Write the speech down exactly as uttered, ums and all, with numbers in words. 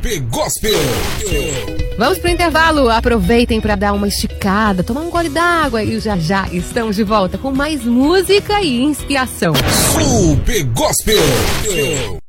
Super Gospel. Vamos pro intervalo, aproveitem para dar uma esticada, tomar um gole d'água e já já estamos de volta com mais música e inspiração. Super Gospel.